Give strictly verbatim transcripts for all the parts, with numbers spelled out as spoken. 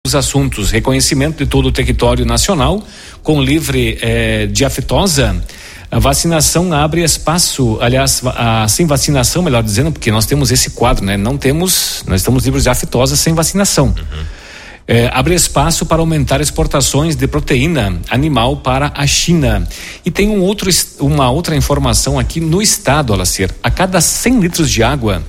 Os assuntos, reconhecimento de todo o território nacional com livre eh, de aftosa. A vacinação abre espaço, aliás, a, a, sem vacinação, melhor dizendo, porque nós temos esse quadro, né? Não temos, nós estamos livres de aftosa sem vacinação. Uhum. É, abre espaço para aumentar exportações de proteína animal para a China. E tem um outro, uma outra informação aqui no estado, Alacir. A cada cem litros de água,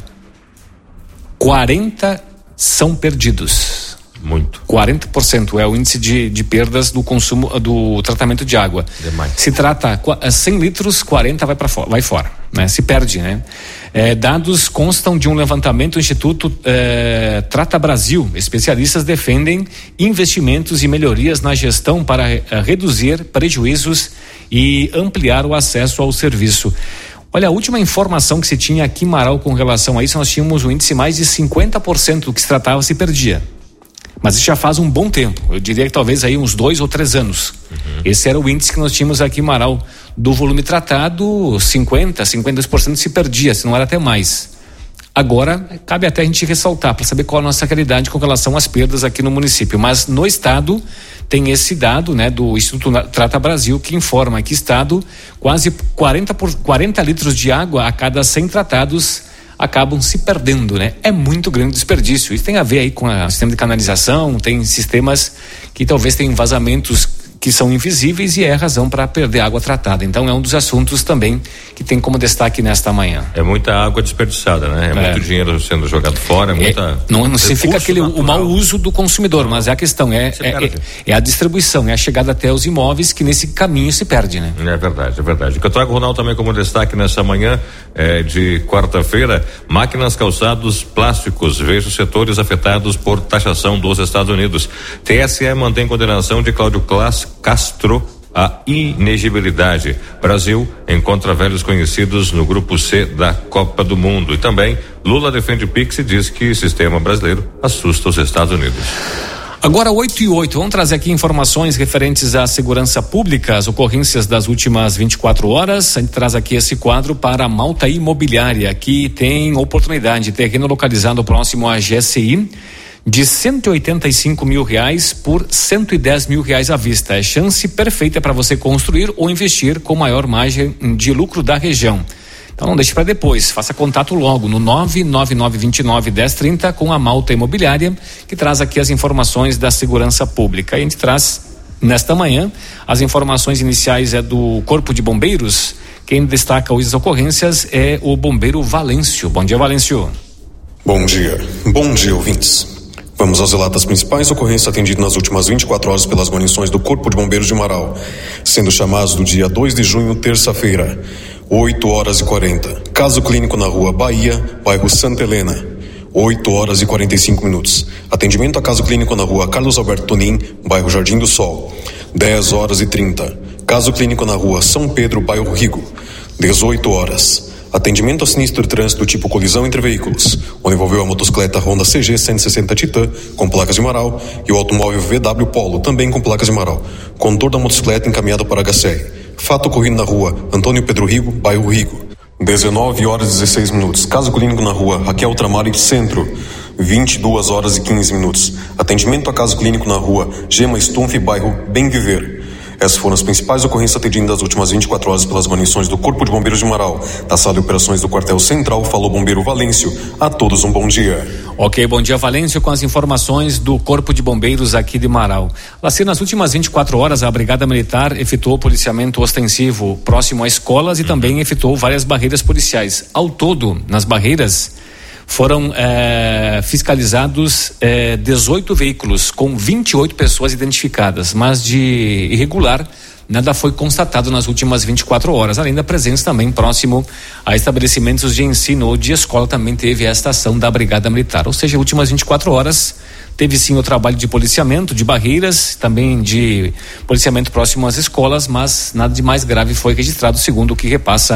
quarenta são perdidos. Muito. quarenta por cento é o índice de, de perdas do consumo, do tratamento de água. Demais. Se trata cem litros, quarenta vai para fora, vai fora, né? Se perde, né? É, dados constam de um levantamento do Instituto é, Trata Brasil. Especialistas defendem investimentos e melhorias na gestão para é, reduzir prejuízos e ampliar o acesso ao serviço. Olha, a última informação que se tinha aqui em Marau com relação a isso, nós tínhamos um índice mais de cinquenta por cento do que se tratava se perdia. Mas isso já faz um bom tempo, eu diria que talvez aí uns dois ou três anos. Uhum. Esse era o índice que nós tínhamos aqui em Marau. Do volume tratado, cinquenta, cinquenta e dois por cento se perdia, se não era até mais. Agora, cabe até a gente ressaltar, para saber qual a nossa realidade com relação às perdas aqui no município. Mas no estado, tem esse dado, né, do Instituto Trata Brasil, que informa que estado, quase quarenta, por, quarenta litros de água a cada cem tratados acabam se perdendo, né? É muito grande o desperdício. Isso tem a ver aí com o sistema de canalização, tem sistemas que talvez tenham vazamentos que são invisíveis e é razão para perder água tratada. Então é um dos assuntos também que tem como destaque nesta manhã. É muita água desperdiçada, né? É, é. muito dinheiro sendo jogado fora, é muita... É, não não significa aquele, o mau uso do consumidor, não. Mas é a questão, é, é, é, é a distribuição, é a chegada até os imóveis que nesse caminho se perde, né? É verdade, é verdade. O que eu trago, Ronaldo, também como destaque nessa manhã é, de quarta-feira, máquinas, calçados, plásticos, veja os setores afetados por taxação dos Estados Unidos. T S E mantém condenação de Cláudio Clássico Castro a inegibilidade. Brasil encontra velhos conhecidos no grupo C da Copa do Mundo. E também Lula defende Pix e diz que o sistema brasileiro assusta os Estados Unidos. Agora oito e oito, vamos trazer aqui informações referentes à segurança pública, as ocorrências das últimas vinte e quatro horas. A gente traz aqui esse quadro para a Malta Imobiliária, que tem oportunidade de terreno localizado próximo à G S I, de cento e oitenta e cinco mil reais por cento e dez mil reais à vista. É chance perfeita para você construir ou investir com maior margem de lucro da região. Então não deixe para depois, faça contato logo no nove nove nove dois nove um zero três zero com a Malta Imobiliária, que traz aqui as informações da segurança pública. E a gente traz nesta manhã as informações iniciais é do Corpo de Bombeiros. Quem destaca hoje as ocorrências é o bombeiro Valêncio. Bom dia, Valêncio. Bom dia, bom dia, ouvintes. Vamos às relatas principais ocorrências atendidas nas últimas vinte e quatro horas pelas guarnições do Corpo de Bombeiros de Marau, sendo chamados do dia dois de junho, terça-feira, oito horas e quarenta. Caso clínico na rua Bahia, bairro Santa Helena, oito horas e quarenta e cinco minutos. Atendimento a caso clínico na rua Carlos Alberto Tonin, bairro Jardim do Sol, dez horas e trinta. Caso clínico na rua São Pedro, bairro Rigo, dezoito horas. Atendimento a sinistro de trânsito tipo colisão entre veículos, onde envolveu a motocicleta Honda C G cento e sessenta Titan, com placas de Marau, e o automóvel V W Polo, também com placas de Marau. Condutor da motocicleta encaminhado para H C R. Fato ocorrido na rua Antônio Pedro Rigo, bairro Rigo. dezenove horas e dezesseis minutos. Caso clínico na rua Raquel Tramari Centro, vinte e duas horas e quinze minutos. Atendimento a caso clínico na rua Gema Stumpf, bairro Bem Viver. Essas foram as principais ocorrências atendidas das últimas vinte e quatro horas pelas guarnições do Corpo de Bombeiros de Marau. Da sala de operações do quartel central, falou bombeiro Valêncio. A todos um bom dia. Ok, bom dia, Valêncio, com as informações do Corpo de Bombeiros aqui de Marau. Assim, nas últimas vinte e quatro horas, a Brigada Militar efetuou policiamento ostensivo próximo a escolas e também efetuou várias barreiras policiais. Ao todo, nas barreiras, foram eh, fiscalizados eh, dezoito veículos com vinte e oito pessoas identificadas, mas de irregular nada foi constatado nas últimas vinte e quatro horas, além da presença também próximo a estabelecimentos de ensino ou de escola. Também teve esta ação da Brigada Militar, ou seja, últimas vinte e quatro horas teve sim o trabalho de policiamento, de barreiras, também de policiamento próximo às escolas, mas nada de mais grave foi registrado, segundo o que repassa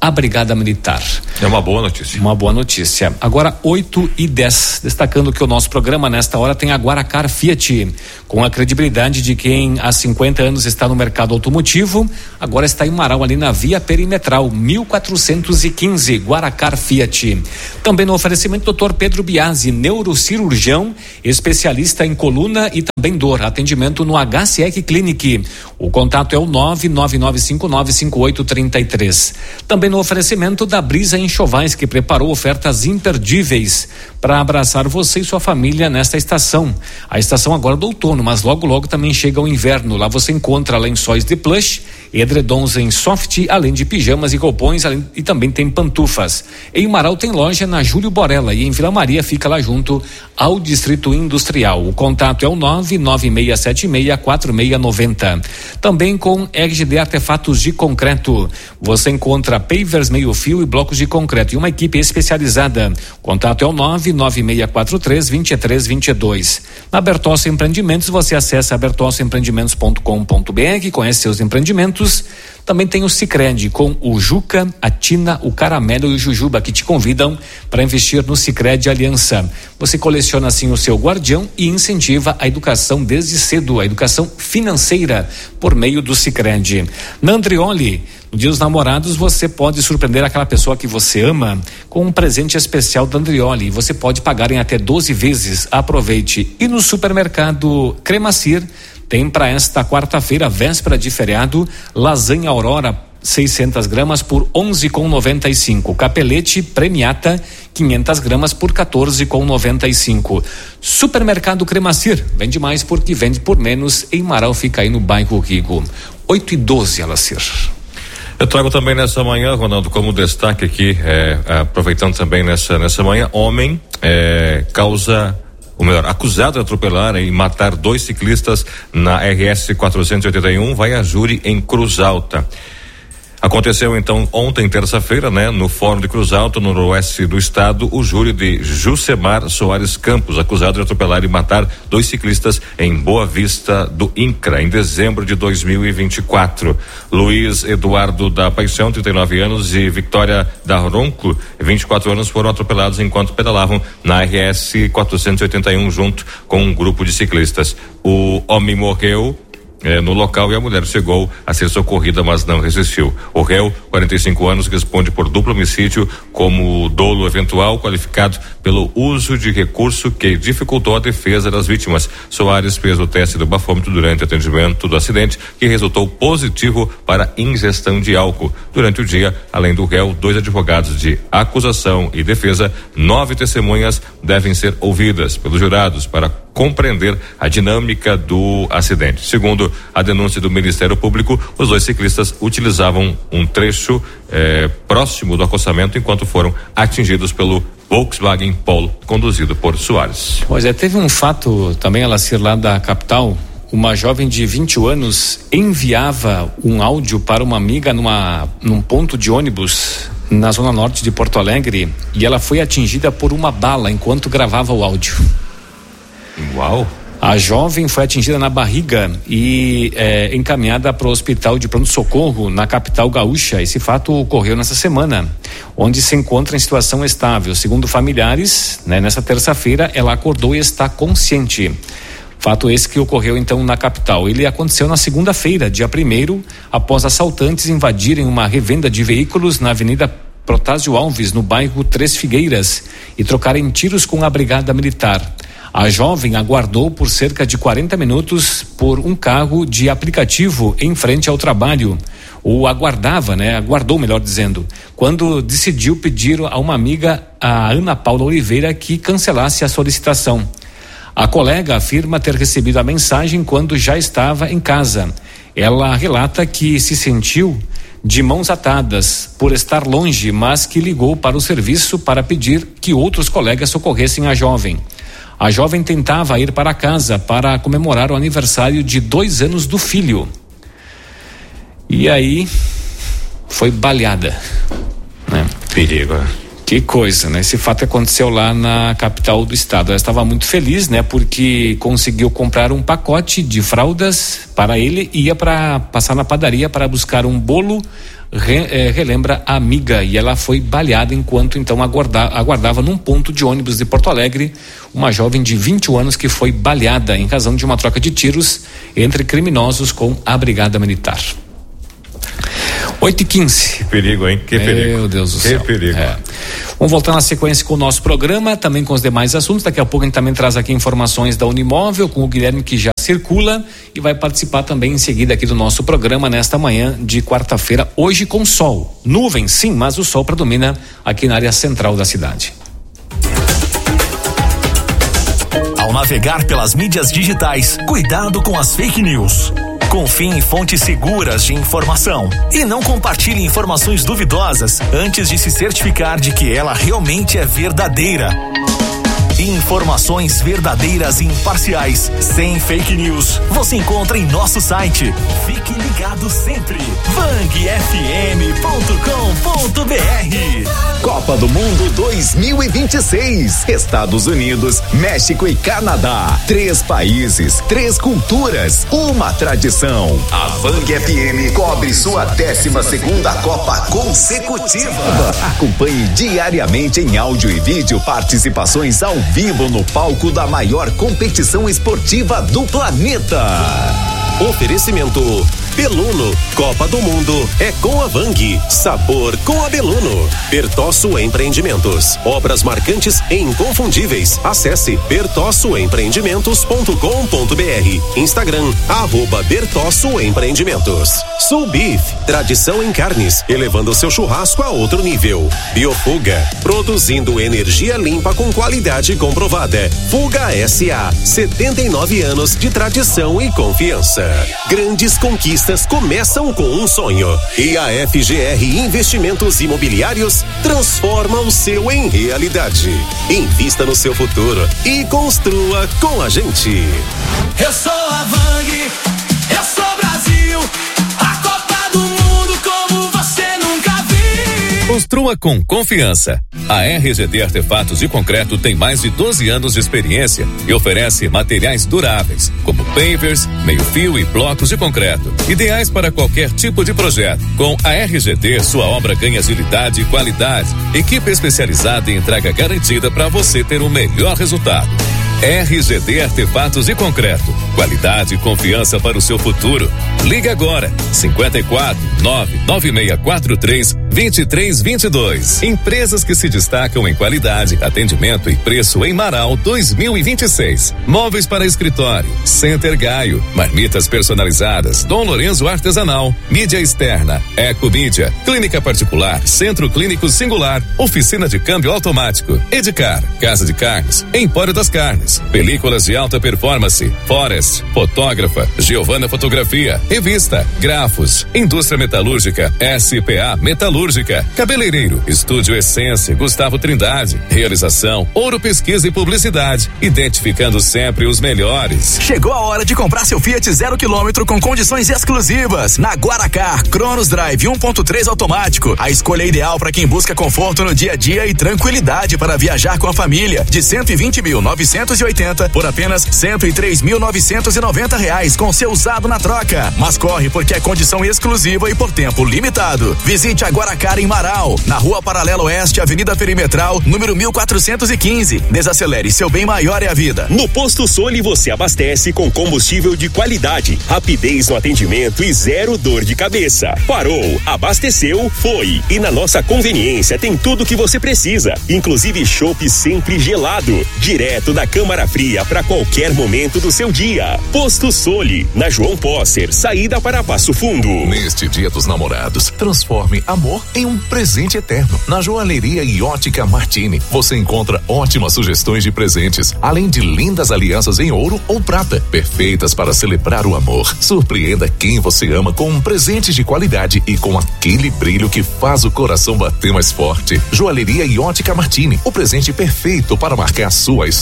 a Brigada Militar. É uma boa notícia. Uma boa notícia. Agora, oito e dez, destacando que o nosso programa nesta hora tem a Guaracar Fiat, com a credibilidade de quem há cinquenta anos está no mercado automotivo, agora está em Marau, ali na Via Perimetral, mil quatrocentos e quinze, Guaracar Fiat. Também no oferecimento, doutor Pedro Biasi, neurocirurgião, especialista em coluna e também dor, atendimento no H C E C Clinic. O contato é o nove nove nove cinco nove cinco oito três três. Também no oferecimento da Brisa Enxovais, que preparou ofertas imperdíveis para abraçar você e sua família nesta estação. A estação agora do outono, mas logo logo também chega o inverno. Lá você encontra lençóis de plush, edredons em soft, além de pijamas e roupões, além, e também tem pantufas. Em Marau tem loja na Júlio Borella e em Vila Maria fica lá junto ao Distrito Industrial. O contato é o nove nove seis sete seis quatro seis nove zero. Também com R G D Artefatos de Concreto. Você encontra pavers meio fio e blocos de concreto e uma equipe especializada. O contato é o nove nove seis quatro três dois três dois dois. Na Bertolso Empreendimentos você acessa bertolso empreendimentos ponto com ponto b r, conhece seus empreendimentos. Também tem o Sicredi com o Juca, a Tina, o Caramelo e o Jujuba, que te convidam para investir no Sicredi Aliança. Você coleciona assim o seu guardião e incentiva a educação desde cedo, a educação financeira por meio do Sicredi. Na Andrioli, no Dia dos Namorados, você pode surpreender aquela pessoa que você ama com um presente especial da Andrioli. Você pode pagar em até doze vezes. Aproveite. E no supermercado Cremacir, tem para esta quarta-feira, véspera de feriado, lasanha Aurora seiscentas gramas por onze reais e noventa e cinco. Capelete Premiata quinhentas gramas por quatorze reais e noventa e cinco. Supermercado Cremacir, vende mais porque vende por menos. Em Marau fica aí no bairro Rico. oito e doze, Alacir. Eu trago também nessa manhã, Ronaldo, como destaque aqui, é, aproveitando também nessa, nessa manhã, homem é, causa, ou melhor, acusado de atropelar e matar dois ciclistas na R S quatrocentos e oitenta e um, vai a júri em Cruz Alta. Aconteceu então ontem, terça-feira, né, no Fórum de Cruz Alta, no noroeste do estado, o júri de Jucemar Soares Campos, acusado de atropelar e matar dois ciclistas em Boa Vista do INCRA, em dezembro de dois mil e vinte e quatro. Luiz Eduardo da Paixão, trinta e nove anos, e Victoria da Ronco, vinte e quatro anos, foram atropelados enquanto pedalavam na R S quatrocentos e oitenta e um junto com um grupo de ciclistas. O homem morreu É, no local e a mulher chegou a ser socorrida, mas não resistiu. O réu, quarenta e cinco anos, responde por duplo homicídio como dolo eventual, qualificado pelo uso de recurso que dificultou a defesa das vítimas. Soares fez o teste do bafômetro durante o atendimento do acidente, que resultou positivo para ingestão de álcool. Durante o dia, além do réu, dois advogados de acusação e defesa, nove testemunhas devem ser ouvidas pelos jurados para compreender a dinâmica do acidente. Segundo a denúncia do Ministério Público, os dois ciclistas utilizavam um trecho eh, próximo do acostamento enquanto foram atingidos pelo Volkswagen Polo, conduzido por Soares. Pois é, teve um fato também, Alacir, lá da capital. Uma jovem de vinte anos enviava um áudio para uma amiga numa, num ponto de ônibus na zona norte de Porto Alegre e ela foi atingida por uma bala enquanto gravava o áudio. Uau! A jovem foi atingida na barriga e é, encaminhada para o hospital de pronto-socorro na capital gaúcha. Esse fato ocorreu nessa semana, onde se encontra em situação estável. Segundo familiares, né, nessa terça-feira ela acordou e está consciente. Fato esse que ocorreu então na capital. Ele aconteceu na segunda-feira, dia primeiro, após assaltantes invadirem uma revenda de veículos na Avenida Protásio Alves, no bairro Três Figueiras, e trocarem tiros com a Brigada Militar. A jovem aguardou por cerca de quarenta minutos por um carro de aplicativo em frente ao trabalho. Ou aguardava, né? Aguardou, melhor dizendo, quando decidiu pedir a uma amiga, a Ana Paula Oliveira, que cancelasse a solicitação. A colega afirma ter recebido a mensagem quando já estava em casa. Ela relata que se sentiu de mãos atadas por estar longe, mas que ligou para o serviço para pedir que outros colegas socorressem a jovem. A jovem tentava ir para casa para comemorar o aniversário de dois anos do filho. E aí foi baleada, né? Perigo. Que coisa, né? Esse fato aconteceu lá na capital do estado. Ela estava muito feliz, né? Porque conseguiu comprar um pacote de fraldas para ele e ia para passar na padaria para buscar um bolo. Re, eh, relembra a amiga, e ela foi baleada enquanto então aguarda, aguardava num ponto de ônibus de Porto Alegre uma jovem de vinte e um anos que foi baleada em razão de uma troca de tiros entre criminosos com a Brigada Militar. oito e quinze. Que perigo, hein? Que perigo. Meu Deus do que céu. Que perigo. É. Vamos voltar na sequência com o nosso programa, também com os demais assuntos. Daqui a pouco a gente também traz aqui informações da Unimóvel com o Guilherme, que já circula e vai participar também em seguida aqui do nosso programa nesta manhã de quarta-feira, hoje com sol. Nuvens, sim, mas o sol predomina aqui na área central da cidade. Ao navegar pelas mídias digitais, cuidado com as fake news. Confie em fontes seguras de informação e não compartilhe informações duvidosas antes de se certificar de que ela realmente é verdadeira. Informações verdadeiras e imparciais, sem fake news, você encontra em nosso site. Fique ligado sempre. Vang F M ponto com ponto B R. Copa do Mundo dois mil e vinte e seis. Estados Unidos, México e Canadá. Três países, três culturas, uma tradição. A Vang F M cobre sua décima segunda Copa consecutiva. Acompanhe diariamente em áudio e vídeo participações ao vivo no palco da maior competição esportiva do planeta. Oferecimento Beluno, Copa do Mundo é com a Vang, sabor com a Beluno. Bertosso Empreendimentos, obras marcantes e inconfundíveis. Acesse bertosso empreendimentos ponto com ponto B R. Instagram, arroba Bertosso Empreendimentos. Sul Beef, tradição em carnes, elevando seu churrasco a outro nível. Biofuga, produzindo energia limpa com qualidade comprovada. Fuga S A, setenta e nove anos de tradição e confiança. Grandes conquistas começam com um sonho. E a F G R Investimentos Imobiliários transforma o seu em realidade. Invista no seu futuro e construa com a gente. Eu sou a Vang, eu sou Brasil, a Copa do Mundo como você nunca viu. Construa com confiança. A R G D Artefatos de Concreto tem mais de doze anos de experiência e oferece materiais duráveis, como pavers, meio-fio e blocos de concreto, ideais para qualquer tipo de projeto. Com a R G D, sua obra ganha agilidade e qualidade. Equipe especializada e entrega garantida para você ter o melhor resultado. R G D Artefatos de Concreto. Qualidade e confiança para o seu futuro. Liga agora. cinquenta e quatro, nove nove seis quatro três, dois três dois dois. Empresas que se destacam em qualidade, atendimento e preço em Marau dois mil e vinte e seis. Móveis para escritório, Center Gaio, marmitas personalizadas, Dom Lorenzo Artesanal, mídia externa, Eco Mídia, clínica particular, Centro Clínico Singular, oficina de câmbio automático, Edicar, Casa de Carnes, Empório das Carnes, películas de alta performance, Forest, fotógrafa, Giovana Fotografia, revista, Grafos, indústria metalúrgica, S P A Metalúrgica, cabeleireiro, Estúdio Essência, Gustavo Trindade, realização, Ouro Pesquisa e Publicidade, identificando sempre os melhores. Chegou a hora de comprar seu Fiat zero quilômetro com condições exclusivas na Guaracar Cronos Drive um ponto três automático. A escolha ideal para quem busca conforto no dia a dia e tranquilidade para viajar com a família. De cento e vinte mil novecentos e oitenta por apenas cento e três mil novecentos e noventa reais com seu usado na troca. Mas corre porque é condição exclusiva e por tempo limitado. Visite a Guaracar em Marau, na Rua Paralela Oeste, Avenida Perimetral, número mil quatrocentos e quinze. Desacelere, seu bem maior é a vida. No Posto Soli você abastece com combustível de qualidade, rapidez no atendimento e zero dor de cabeça. Parou, abasteceu, foi. E na nossa conveniência tem tudo que você precisa, inclusive chopp sempre gelado, direto da câmara fria para qualquer momento do seu dia. Posto Soli, na João Posser, saída para Passo Fundo. Neste Dia dos Namorados, transforme amor em um presente eterno. Na Joalheria e Ótica Martini, você encontra ótimas sugestões de presentes, além de lindas alianças em ouro ou prata, perfeitas para celebrar o amor. Surpreenda quem você ama com um presente de qualidade e com aquele brilho que faz o coração bater mais forte. Joalheria e Ótica Martini, o presente perfeito para marcar sua história de amor.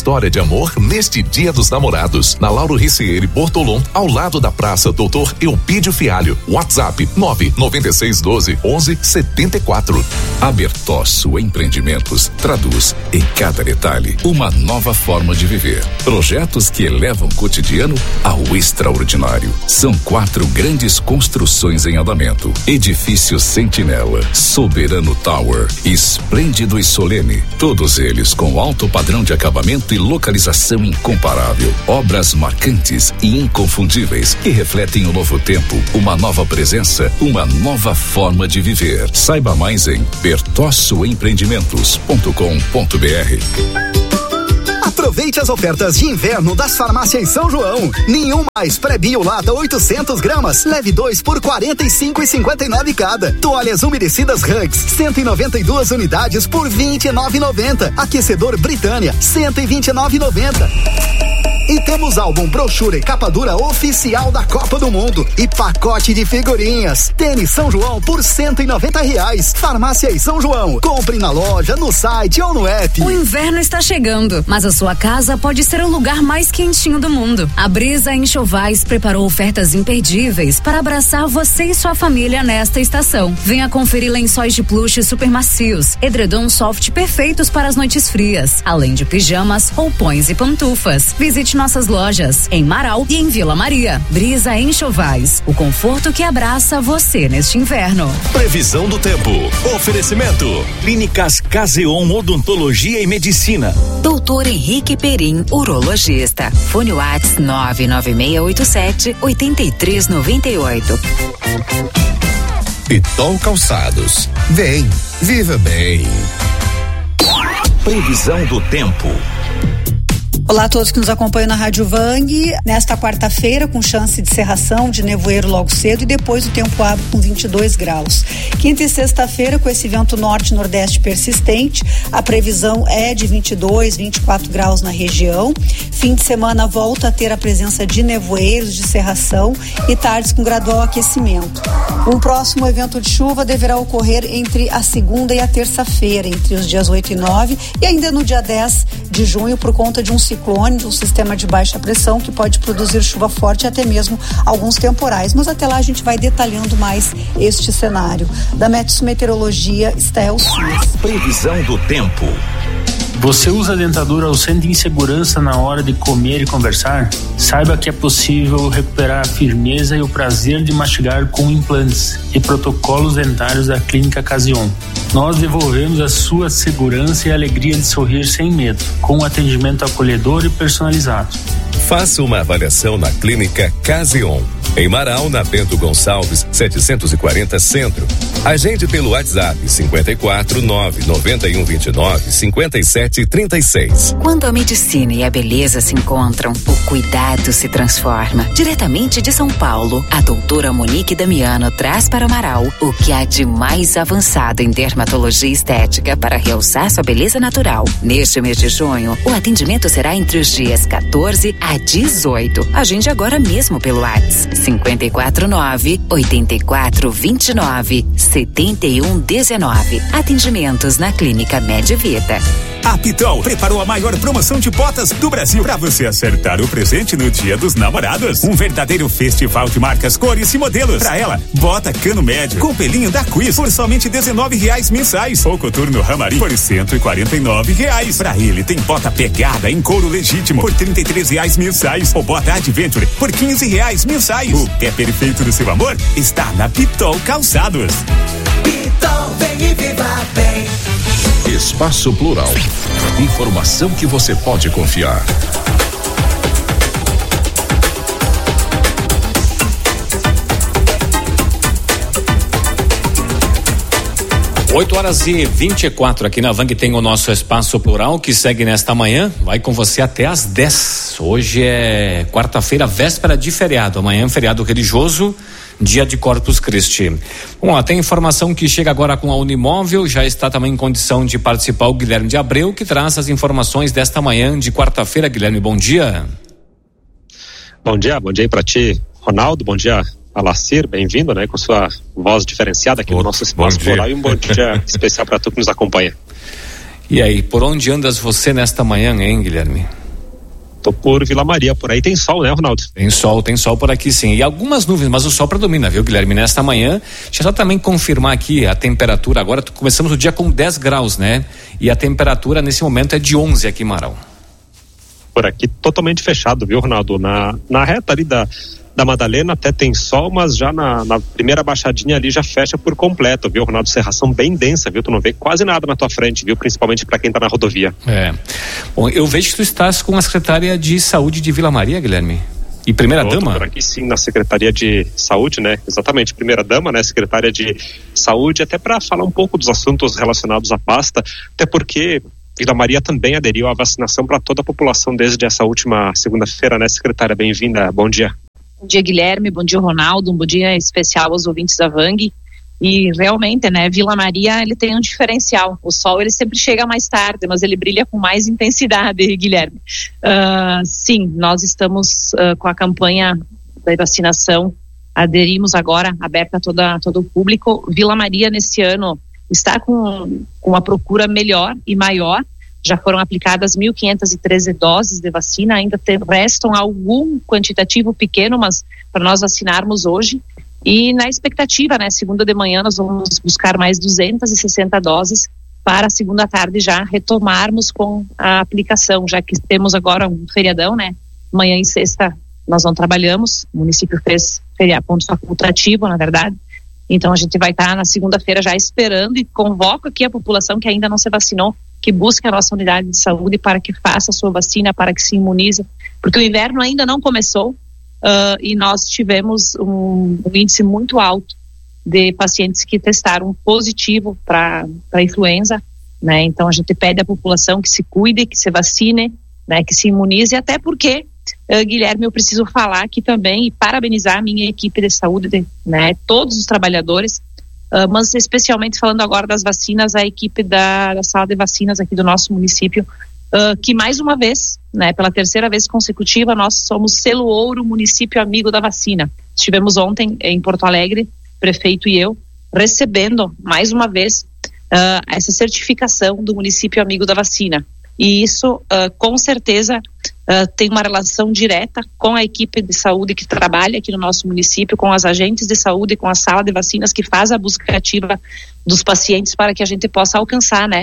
amor neste Dia dos Namorados. Na Lauro Ricieri Bortolom, ao lado da Praça Doutor Eupídio Fialho. WhatsApp nove nove seis um dois onze setenta e quatro. A Bertosso Empreendimentos traduz em cada detalhe uma nova forma de viver. Projetos que elevam o cotidiano ao extraordinário. São quatro grandes construções em andamento. Edifício Sentinela, Soberano Tower, Esplêndido e Solene. Todos eles com alto padrão de acabamento e localização incomparável. Obras marcantes e inconfundíveis que refletem o novo tempo, uma nova presença, uma nova forma de viver. Saiba mais em bertosso empreendimentos ponto com ponto br. Aproveite as ofertas de inverno das farmácias São João. Nenhum mais pré-bio lata oitocentos gramas, leve dois por quarenta e cinco e cinquenta e nove cada. Toalhas umedecidas Hugs, cento e noventa e duas unidades por vinte e nove e noventa. Aquecedor Britânia, cento e vinte e nove e noventa. E temos álbum, brochura e capa dura oficial da Copa do Mundo e pacote de figurinhas. Tênis São João por cento e noventa reais. Farmácias São João. Compre na loja, no site ou no app. O inverno está chegando, mas a sua casa pode ser o lugar mais quentinho do mundo. A Brisa Enxovais preparou ofertas imperdíveis para abraçar você e sua família nesta estação. Venha conferir lençóis de plush super macios, edredom soft perfeitos para as noites frias, além de pijamas, roupões e pantufas. Visite nossas lojas em Marau e em Vila Maria. Brisa Enxovais, o conforto que abraça você neste inverno. Previsão do tempo. Oferecimento: Clínicas Caseon Odontologia e Medicina. Doutor Henrique Perim, urologista. Fone Whats nove nove seis oito sete oito três nove oito. Pitol Calçados. Vem, viva bem. Previsão do tempo. Olá a todos que nos acompanham na Rádio Vang. Nesta quarta-feira, com chance de cerração, de nevoeiro logo cedo e depois o tempo abre com vinte e dois graus. Quinta e sexta-feira, com esse vento norte-nordeste persistente, a previsão é de vinte e dois, vinte e quatro graus na região. Fim de semana volta a ter a presença de nevoeiros, de cerração e tardes com gradual aquecimento. Um próximo evento de chuva deverá ocorrer entre a segunda e a terça-feira, entre os dias oito e nove, e ainda no dia dez de junho, por conta de um ciclone, de um sistema de baixa pressão que pode produzir chuva forte e até mesmo alguns temporais. Mas até lá a gente vai detalhando mais este cenário. Da Metsu Meteorologia, Estel Suas. Previsão do tempo. Você usa a dentadura ou sente insegurança na hora de comer e conversar? Saiba que é possível recuperar a firmeza e o prazer de mastigar com implantes e protocolos dentários da Clínica Caseon. Nós devolvemos a sua segurança e a alegria de sorrir sem medo, com um atendimento acolhedor e personalizado. Faça uma avaliação na Clínica Caseon, em Marau, na Bento Gonçalves, setecentos e quarenta Centro. Agende pelo WhatsApp cinquenta e quatro, nove noventa e um vinte e nove, cinquenta e sete trinta e seis. Quando a medicina e a beleza se encontram, o cuidado se transforma. Diretamente de São Paulo, a doutora Monique Damiano traz para Marau o que há de mais avançado em dermatologia estética para realçar sua beleza natural. Neste mês de junho, o atendimento será entre os dias quatorze a dezoito. Agende agora mesmo pelo WhatsApp cinquenta e quatro, nove oitenta e quatro, vinte e nove, setenta e um dezenove. Atendimentos na Clínica Medvita. A Pitol preparou a maior promoção de botas do Brasil para você acertar o presente no Dia dos Namorados. Um verdadeiro festival de marcas, cores e modelos. Para ela, bota cano médio com pelinho da Quiz por somente dezenove reais mensais. Ou coturno Ramari por cento e quarenta e nove reais. Para ele tem bota pegada em couro legítimo por trinta e três reais mensais. Ou bota Adventure por quinze reais mensais. O pé perfeito do seu amor está na Pitol Calçados. Pitol, vem e viva bem. Espaço Plural. Informação que você pode confiar. oito horas e vinte e quatro aqui na Vang tem o nosso Espaço Plural que segue nesta manhã, vai com você até às dez. Hoje é quarta-feira, véspera de feriado, amanhã é um feriado religioso, dia de Corpus Christi. Bom, ó, tem informação que chega agora com a Unimóvel, já está também em condição de participar o Guilherme de Abreu, que traz as informações desta manhã de quarta-feira. Guilherme, bom dia. Bom dia, bom dia aí pra ti, Ronaldo, bom dia Alacir, bem-vindo, né, com sua voz diferenciada aqui Outro, no nosso Espaço Plural, e um bom dia especial para tu que nos acompanha. E aí, por onde andas você nesta manhã, hein, Guilherme? Tô por Vila Maria, por aí tem sol, né, Ronaldo? Tem sol, tem sol por aqui sim. E algumas nuvens, mas o sol predomina, viu, Guilherme? Nesta manhã, deixa eu só também confirmar aqui a temperatura. Agora começamos o dia com dez graus, né? E a temperatura nesse momento é de onze aqui em Marau. Por aqui totalmente fechado, viu, Ronaldo? Na, na reta ali da, da Madalena até tem sol, mas já na, na primeira baixadinha ali já fecha por completo, viu, Ronaldo? Cerração bem densa, viu? Tu não vê quase nada na tua frente, viu? Principalmente para quem tá na rodovia. É. Bom, eu vejo que tu estás com a secretária de saúde de Vila Maria, Guilherme. E primeira Pronto, dama? Por aqui sim, na Secretaria de Saúde, né? Exatamente, primeira dama, né? Secretária de Saúde, até para falar um pouco dos assuntos relacionados à pasta, até porque Vila Maria também aderiu à vacinação para toda a população desde essa última segunda-feira, né, secretária? Bem-vinda, bom dia. Bom dia, Guilherme, bom dia, Ronaldo, um bom dia especial aos ouvintes da Vang. E realmente, né, Vila Maria, ele tem um diferencial. O sol, ele sempre chega mais tarde, mas ele brilha com mais intensidade, Guilherme. Uh, sim, nós estamos uh, com a campanha da vacinação, aderimos agora, aberta a toda, todo o público. Vila Maria, nesse ano, está com, com uma procura melhor e maior. Já foram aplicadas mil quinhentas e treze doses de vacina, ainda te, restam algum quantitativo pequeno, mas para nós vacinarmos hoje. E na expectativa, né, segunda de manhã nós vamos buscar mais duzentas e sessenta doses para segunda tarde já retomarmos com a aplicação, já que temos agora um feriadão, né, manhã e sexta nós não trabalhamos, o município fez feriado, ponto facultativo, na verdade. Então a gente vai estar na segunda-feira já esperando e convoco aqui a população que ainda não se vacinou, que busque a nossa unidade de saúde para que faça a sua vacina, para que se imunize, porque o inverno ainda não começou uh, e nós tivemos um, um índice muito alto de pacientes que testaram positivo para a influenza, né? Então a gente pede à população que se cuide, que se vacine, né? Que se imunize, até porque Uh, Guilherme, eu preciso falar aqui também e parabenizar a minha equipe de saúde, de, né, todos os trabalhadores, uh, mas especialmente falando agora das vacinas, a equipe da, da sala de vacinas aqui do nosso município, uh, que mais uma vez, né, pela terceira vez consecutiva, nós somos selo ouro, município amigo da vacina. Estivemos ontem em Porto Alegre, prefeito e eu, recebendo mais uma vez uh, essa certificação do município amigo da vacina. E isso, uh, com certeza, uh, tem uma relação direta com a equipe de saúde que trabalha aqui no nosso município, com as agentes de saúde, com a sala de vacinas que faz a busca ativa dos pacientes para que a gente possa alcançar, né,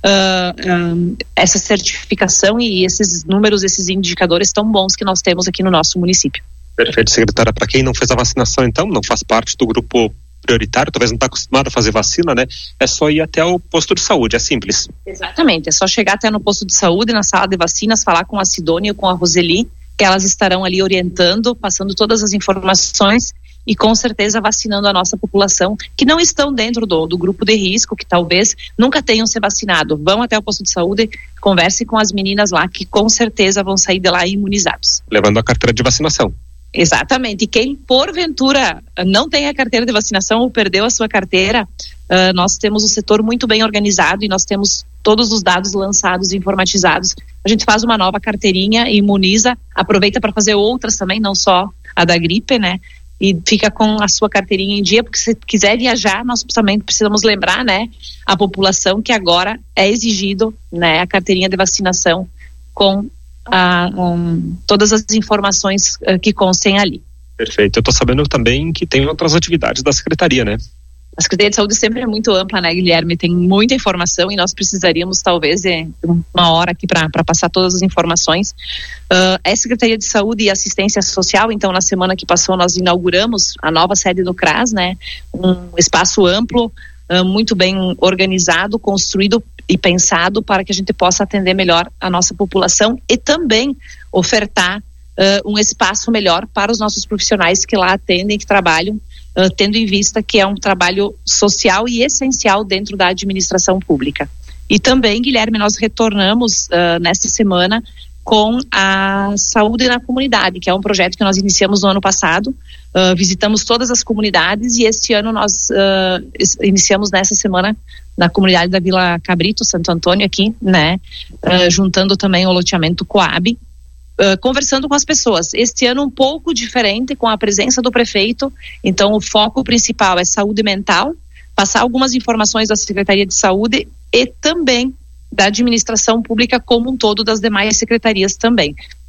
uh, um, essa certificação e esses números, esses indicadores tão bons que nós temos aqui no nosso município. Perfeito, secretária. Para quem não fez a vacinação, então, não faz parte do grupo prioritário, talvez não está acostumado a fazer vacina, né? É só ir até o posto de saúde, é simples. Exatamente, é só chegar até no posto de saúde, na sala de vacinas, falar com a Sidônia ou com a Roseli, que elas estarão ali orientando, passando todas as informações e com certeza vacinando a nossa população, que não estão dentro do, do grupo de risco, que talvez nunca tenham se vacinado. Vão até o posto de saúde, conversem com as meninas lá, que com certeza vão sair de lá imunizados. Levando a carteira de vacinação. Exatamente, e quem porventura não tem a carteira de vacinação ou perdeu a sua carteira, uh, nós temos um setor muito bem organizado e nós temos todos os dados lançados e informatizados. A gente faz uma nova carteirinha, imuniza, aproveita para fazer outras também, não só a da gripe, né? E fica com a sua carteirinha em dia, porque se quiser viajar, nós também precisamos lembrar, né, a população que agora é exigido, né, a carteirinha de vacinação com A, um, todas as informações uh, que constem ali. Perfeito, eu estou sabendo também que tem outras atividades da Secretaria, né? A Secretaria de Saúde sempre é muito ampla, né, Guilherme? Tem muita informação e nós precisaríamos talvez de uma hora aqui para passar todas as informações. Uh, é Secretaria de Saúde e Assistência Social, então na semana que passou nós inauguramos a nova sede do C R A S, né? Um espaço amplo, uh, muito bem organizado, construído e pensado para que a gente possa atender melhor a nossa população e também ofertar uh, um espaço melhor para os nossos profissionais que lá atendem, que trabalham, uh, tendo em vista que é um trabalho social e essencial dentro da administração pública. E também, Guilherme, nós retornamos uh, nesta semana com a Saúde na Comunidade, que é um projeto que nós iniciamos no ano passado. Uh, visitamos todas as comunidades e este ano nós uh, iniciamos nessa semana na comunidade da Vila Cabrito, Santo Antônio aqui, né, uh, juntando também o loteamento Coab, uh, conversando com as pessoas. Este ano um pouco diferente, com a presença do prefeito, então o foco principal é saúde mental, passar algumas informações da Secretaria de Saúde e também da administração pública como um todo, das demais secretarias também.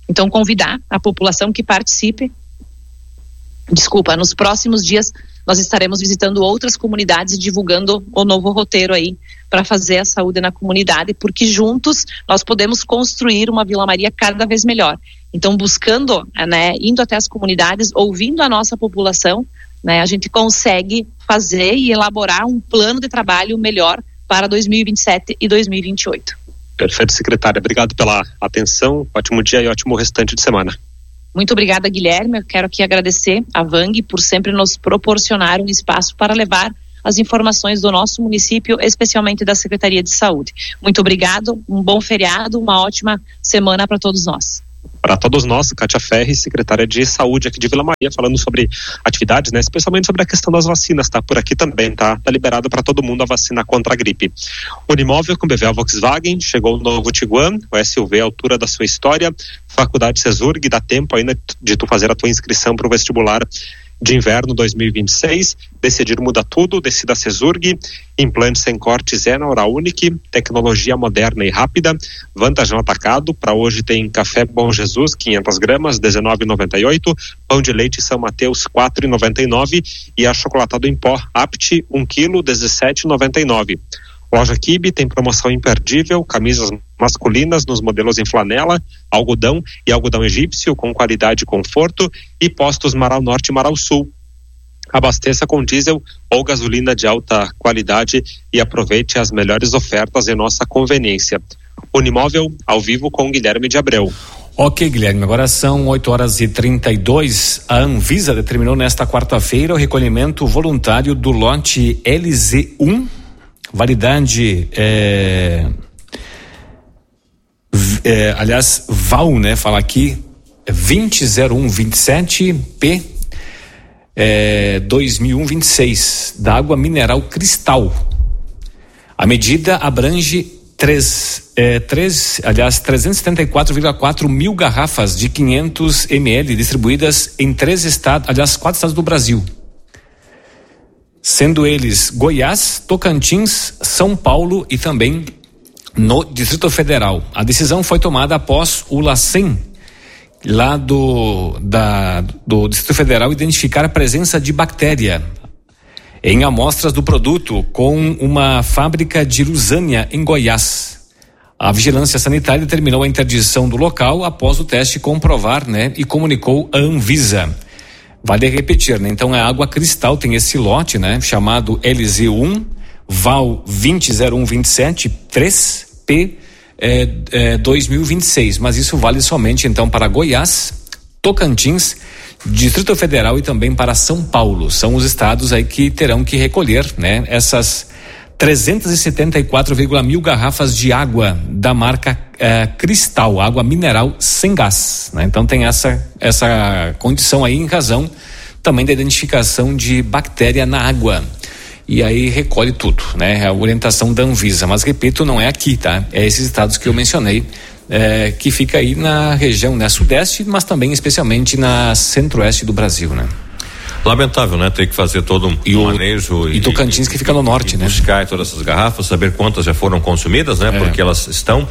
Então, convidar a população que participe. Desculpa, nos próximos dias nós estaremos visitando outras comunidades e divulgando o novo roteiro aí para fazer a saúde na comunidade, porque juntos nós podemos construir uma Vila Maria cada vez melhor. Então, buscando, né, indo até as comunidades, ouvindo a nossa população, né, a gente consegue fazer e elaborar um plano de trabalho melhor para dois mil e vinte e sete e dois mil e vinte e oito. Perfeito, secretária. Obrigado pela atenção, ótimo dia e ótimo restante de semana. Muito obrigada, Guilherme. Eu quero aqui agradecer a Vang por sempre nos proporcionar um espaço para levar as informações do nosso município, especialmente da Secretaria de Saúde. Muito obrigado, um bom feriado, uma ótima semana para todos nós. Para todos nós, Kátia Ferri, secretária de Saúde aqui de Vila Maria, falando sobre atividades, né, especialmente sobre a questão das vacinas, tá? Por aqui também, tá? Tá liberado para todo mundo a vacina contra a gripe. Unimóvel com B V A Volkswagen, chegou o novo Tiguan, o S U V à altura da sua história, Faculdade Cesurg, dá tempo ainda de tu fazer a tua inscrição para o vestibular de inverno dois mil e vinte e seis, decidir muda tudo, decida Cesurg, implantes sem cortes é na Oral Unique, tecnologia moderna e rápida, vantagem atacado, para hoje tem café Bom Jesus, quinhentas gramas, dezenove reais e noventa e oito centavos, pão de leite São Mateus, quatro reais e noventa e nove centavos e achocolatado em pó Apt, um quilo, dezessete reais e noventa e nove centavos. Loja Kibe tem promoção imperdível, camisas masculinas nos modelos em flanela, algodão e algodão egípcio com qualidade e conforto, e postos Marau Norte e Marau Sul. Abasteça com diesel ou gasolina de alta qualidade e aproveite as melhores ofertas em nossa conveniência. Unimóvel, ao vivo com Guilherme de Abreu. Ok, Guilherme, agora são oito horas e trinta e dois. A Anvisa determinou nesta quarta-feira o recolhimento voluntário do lote L Z um, validade, é, é, aliás, V A U, né, fala aqui, vinte zero um vinte e sete P é, dois mil e um vinte e seis, da água mineral Cristal. A medida abrange três, é, três, aliás, trezentos e setenta e quatro vírgula quatro mil garrafas de quinhentos mililitros distribuídas em três estados, aliás, quatro estados do Brasil, sendo eles Goiás, Tocantins, São Paulo e também no Distrito Federal. A decisão foi tomada após o LACEN, lá do, da, do Distrito Federal, identificar a presença de bactéria em amostras do produto com uma fábrica de Lusânia, em Goiás. A Vigilância Sanitária determinou a interdição do local após o teste comprovar, né, e comunicou à Anvisa. Vale repetir, né? Então a água Cristal tem esse lote, né? Chamado L Z um, V A U vinte zero um vinte e sete três P é, é, dois mil e vinte e seis, mas isso vale somente então para Goiás, Tocantins, Distrito Federal e também para São Paulo. São os estados aí que terão que recolher, né? Essas trezentos e setenta e quatro vírgula mil garrafas de água da marca é, Cristal, água mineral sem gás, né? Então tem essa, essa condição aí em razão também da identificação de bactéria na água. E aí recolhe tudo, né? A orientação da Anvisa, mas repito, não é aqui, tá? É esses estados que eu mencionei, é, que fica aí na região, né, sudeste, mas também especialmente na centro-oeste do Brasil, né? Lamentável, né? Ter que fazer todo um e o, manejo. E, e Tocantins, que fica no norte, e né? Buscar todas essas garrafas, saber quantas já foram consumidas, né? É. Porque elas estão,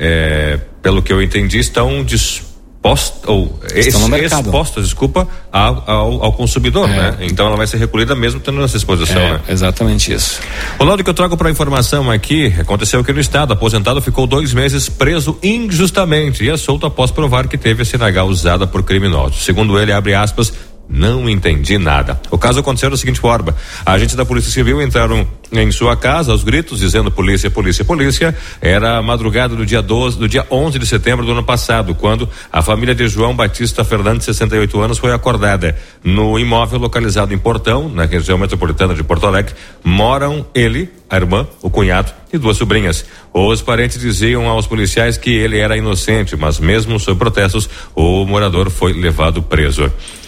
é, pelo que eu entendi, estão dispostas, ou estão no mercado. expostas, desculpa, ao, ao, ao consumidor, é. né? Então ela vai ser recolhida mesmo tendo essa exposição, é, né? Exatamente isso. Ronaldo, que eu trago para informação aqui, aconteceu aqui no estado, aposentado ficou dois meses preso injustamente e é solto após provar que teve a C N H usada por criminosos. Segundo ele, abre aspas, não entendi nada. O caso aconteceu da seguinte forma: agentes da Polícia Civil entraram em sua casa aos gritos, dizendo polícia, polícia, polícia. Era a madrugada do dia doze, do dia onze de setembro do ano passado, quando a família de João Batista Fernandes, sessenta e oito anos, foi acordada. No imóvel localizado em Portão, na região metropolitana de Porto Alegre, moram ele, a irmã, o cunhado e duas sobrinhas. Os parentes diziam aos policiais que ele era inocente, mas mesmo sob protestos, o morador foi levado preso.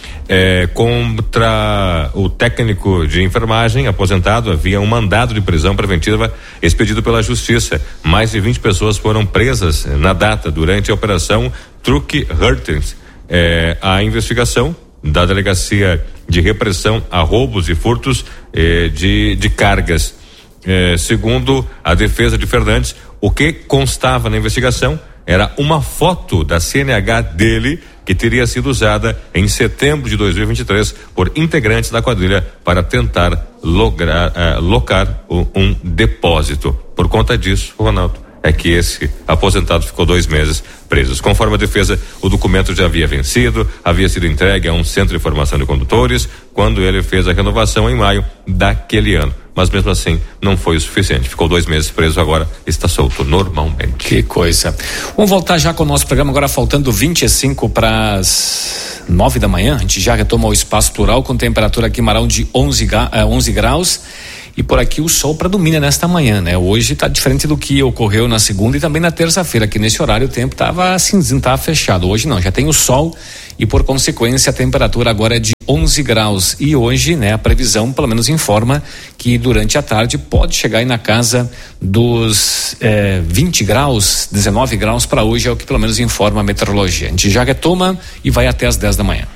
É, contra o técnico de enfermagem aposentado havia um mandado de prisão preventiva expedido pela Justiça. Mais de vinte pessoas foram presas na data durante a operação Truque Hurtens. É, a investigação da Delegacia de Repressão a Roubos e Furtos é, de, de Cargas. É, segundo a defesa de Fernandes, o que constava na investigação era uma foto da C N H dele que teria sido usada em setembro de dois mil e vinte e três por integrantes da quadrilha para tentar lograr, uh, locar um, um depósito. Por conta disso, Ronaldo, é que esse aposentado ficou dois meses presos. Conforme a defesa, o documento já havia vencido, havia sido entregue a um centro de formação de condutores quando ele fez a renovação em maio daquele ano. Mas mesmo assim, não foi o suficiente. Ficou dois meses preso, agora está solto normalmente. Que coisa. Vamos voltar já com o nosso programa, agora faltando vinte e cinco para as nove da manhã. A gente já retoma o Espaço Plural com temperatura aqui em Marão de onze graus. E por aqui o sol predomina nesta manhã, né? Hoje está diferente do que ocorreu na segunda e também na terça-feira, que nesse horário o tempo estava cinzento, estava fechado. Hoje não, já tem o sol e por consequência a temperatura agora é de onze graus. E hoje, né, a previsão pelo menos informa que durante a tarde pode chegar aí na casa dos eh, vinte graus, dezenove graus para hoje, é o que pelo menos informa a meteorologia. A gente já retoma e vai até as dez da manhã.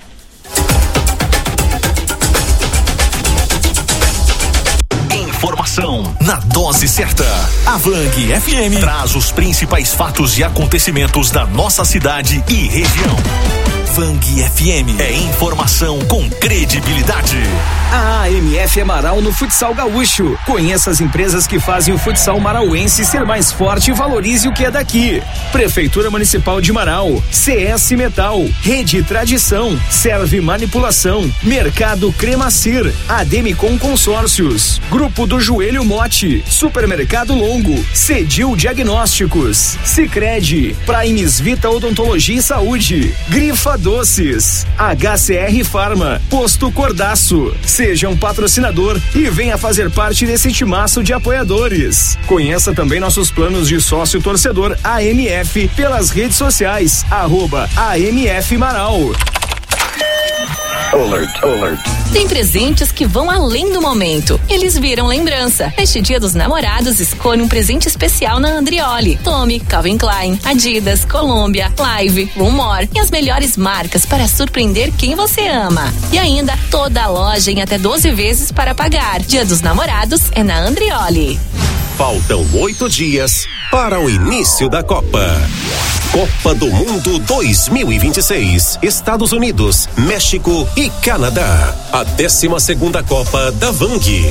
Informação na dose certa. A Vang F M traz os principais fatos e acontecimentos da nossa cidade e região. Vang F M é informação com credibilidade. A A M F é Marau no futsal gaúcho. Conheça as empresas que fazem o futsal marauense ser mais forte e valorize o que é daqui. Prefeitura Municipal de Marau, C S Metal, Rede Tradição, Serve Manipulação, Mercado Cremacir, Ademicon Consórcios, Grupo do Joelho Mote, Supermercado Longo, Cedil Diagnósticos, Sicredi, Primes Vita Odontologia e Saúde, Grifa Doces, H C R Farma, Posto Cordaço. Seja um patrocinador e venha fazer parte desse timaço de apoiadores. Conheça também nossos planos de sócio torcedor A M F pelas redes sociais, arroba A M F Marau. Alert, alert. Tem presentes que vão além do momento. Eles viram lembrança. Neste Dia dos Namorados, escolha um presente especial na Andrioli. Tome Calvin Klein, Adidas, Colômbia, Live, Rumor e as melhores marcas para surpreender quem você ama. E ainda toda a loja em até doze vezes para pagar. Dia dos Namorados é na Andrioli. Faltam oito dias para o início da Copa. Copa do Mundo dois mil e vinte e seis. Estados Unidos, México e Canadá. A décima segunda Copa da Vang.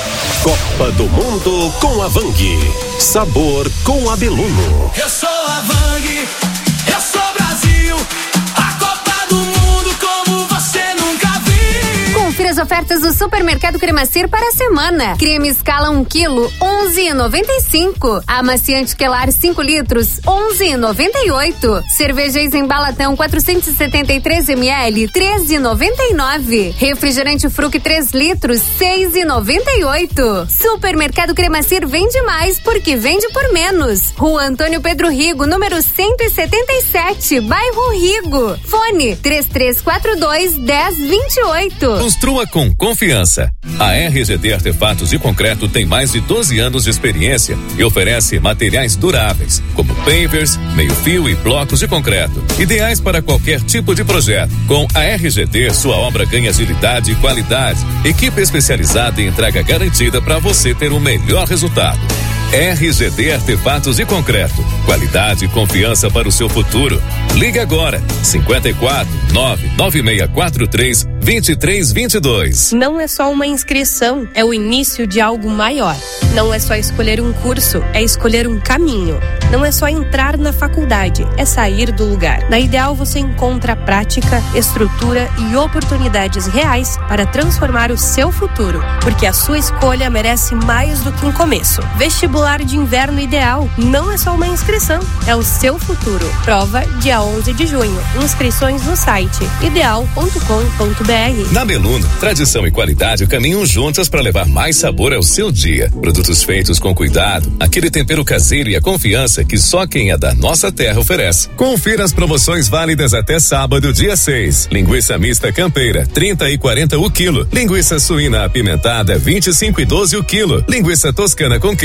Copa do Mundo com a Vang. Sabor com a Beluno. Eu sou a Vang, eu sou Brasil. A Copa do Mundo como você nunca viu. Confira as ofertas do Supermercado Cremacir para a semana. Creme Escala um quilo, onze reais e noventa e cinco centavos. Amaciante Quelar cinco litros, onze reais e noventa e oito centavos. Cerveja Eisenbahn Latão quatrocentos e setenta e três mililitros, treze reais e noventa e nove centavos. Refrigerante Fruc três litros, seis reais e noventa e oito centavos. Supermercado Cremacir vende mais porque vende por menos. Rua Antônio Pedro Rigo, número cento e setenta e sete, bairro Rigo. Fone três três quatro dois, dez vinte e oito. Construa com confiança. A R G T Artefatos de Concreto tem mais de doze anos de experiência e oferece materiais duráveis, como pavers, meio-fio e blocos de concreto, ideais para qualquer tipo de projeto. Com a R G T, sua obra ganha agilidade e qualidade. Equipe especializada em entrega garantida para você ter o melhor resultado. R G T Artefatos de Concreto. Qualidade e confiança para o seu futuro. Ligue agora. cinquenta e quatro, nove nove seis quatro três, dois três dois dois. Não é só uma inscrição, é o início de algo maior. Não é só escolher um curso, é escolher um caminho. Não é só entrar na faculdade, é sair do lugar. Na Ideal você encontra prática, estrutura e oportunidades reais para transformar o seu futuro, porque a sua escolha merece mais do que um começo. Vestibular de Inverno Ideal não é só uma inscrição, é o seu futuro. Prova dia onze de junho. Inscrições no site ideal ponto com ponto b r. Na Beluno, tradição e qualidade caminham juntas para levar mais sabor ao seu dia. Produtos feitos com cuidado, aquele tempero caseiro e a confiança que só quem é da nossa terra oferece. Confira as promoções válidas até sábado, dia seis. Linguiça mista campeira, trinta e quarenta o quilo. Linguiça suína apimentada, vinte e cinco e doze o quilo. Linguiça toscana com queijo, vinte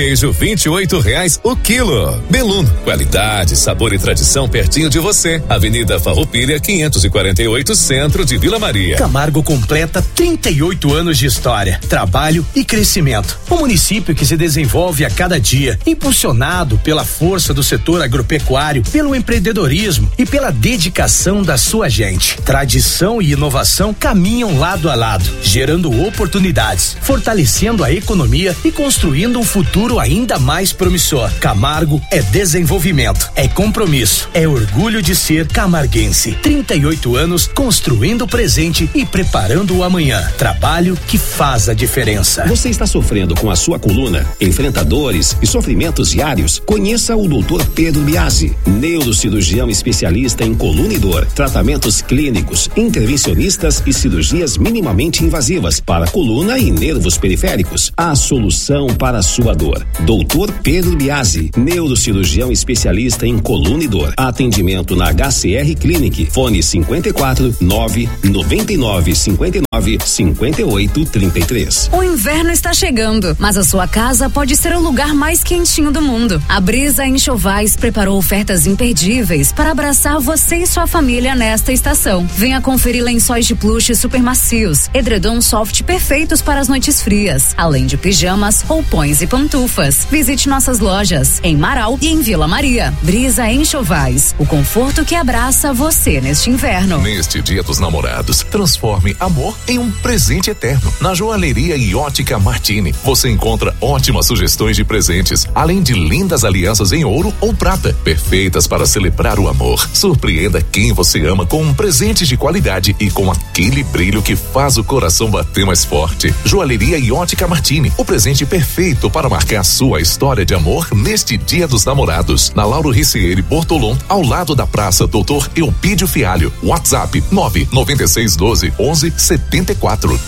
vinte e oito reais o quilo. Beluno, qualidade, sabor e tradição pertinho de você. Avenida Farroupilha quinhentos e quarenta e oito, centro de Vila Maria. Camargo completa trinta e oito anos de história, trabalho e crescimento. Um município que se desenvolve a cada dia, impulsionado pela força do setor agropecuário, pelo empreendedorismo e pela dedicação da sua gente. Tradição e inovação caminham lado a lado, gerando oportunidades, fortalecendo a economia e construindo um futuro ainda mais promissor. Camargo é desenvolvimento, é compromisso, é orgulho de ser camarguense. trinta e oito anos construindo o presente e preparando o amanhã. Trabalho que faz a diferença. Você está sofrendo com a sua coluna? Enfrenta dores e sofrimentos diários? Conheça o doutor Pedro Biasi, neurocirurgião especialista em coluna e dor, tratamentos clínicos, intervencionistas e cirurgias minimamente invasivas para coluna e nervos periféricos. A solução para a sua dor. doutor Pedro Biasi, neurocirurgião especialista em coluna e dor. Atendimento na H C R Clinic. Fone cinquenta e quatro, nove, noventa e nove, cinquenta e nove, cinquenta e oito, trinta e três. O inverno está chegando, mas a sua casa pode ser o lugar mais quentinho do mundo. A Brisa Enxovais preparou ofertas imperdíveis para abraçar você e sua família nesta estação. Venha conferir lençóis de plush super macios, edredom soft perfeitos para as noites frias, além de pijamas, roupões e pantufas. Visite nossas lojas em Marau e em Vila Maria. Brisa Enxovais, o conforto que abraça você neste inverno. Neste Dia dos Namorados, transforme amor em um presente eterno. Na Joalheria e Ótica Martini, você encontra ótimas sugestões de presentes, além de lindas alianças em ouro ou prata, perfeitas para celebrar o amor. Surpreenda quem você ama com um presente de qualidade e com aquele brilho que faz o coração bater mais forte. Joalheria e Ótica Martini, o presente perfeito para marcar sua história de amor neste Dia dos Namorados. Na Lauro Ricieri Bortolom, ao lado da Praça doutor Eupídio Fialho. WhatsApp nove nove seis um dois, onze, setenta e quatro.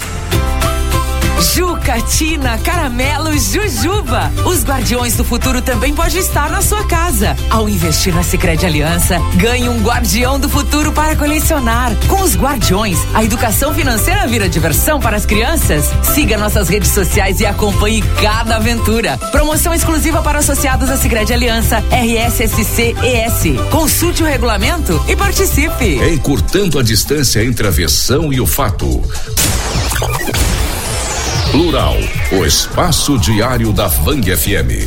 Jucatina, Caramelos, Jujuba. Os Guardiões do Futuro também pode estar na sua casa. Ao investir na Sicredi Aliança, ganhe um Guardião do Futuro para colecionar. Com os Guardiões, a educação financeira vira diversão para as crianças. Siga nossas redes sociais e acompanhe cada aventura. Promoção exclusiva para associados à Sicredi Aliança, R S S C E S. Consulte o regulamento e participe. Encurtando a distância entre a versão e o fato. Plural, o espaço diário da Vang F M.